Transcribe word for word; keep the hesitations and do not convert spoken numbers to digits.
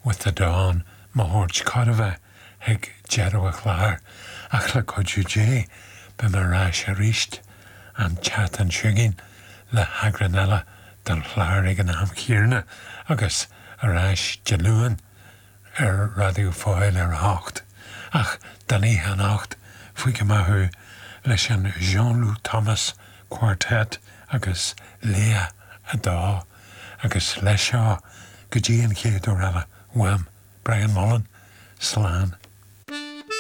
with the dawn, má hort cadamh ag jeadach lár, ach le codú dé, be mar ráis a ríist, an chat an siúgin, le hagranella del lár ag an am cíirne, agus a ráis jeluan ar radio fáil ar hacht. Ach, dan í an hacht, fwy gymahu leis an Jean-Louis Thomas Quartet agus Lea a dá, agus leis seo go dtí an chéadú eile, wham, Brian Mullen, slán.